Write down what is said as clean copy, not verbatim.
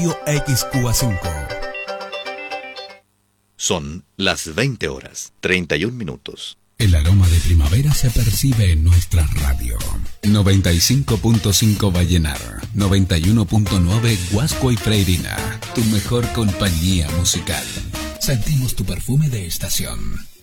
Radio XQA5. Son las 20 horas, 31 minutos. El aroma de primavera se percibe en nuestra radio. 95.5 Vallenar, 91.9 Huasco y Freirina, tu mejor compañía musical. Sentimos tu perfume de estación.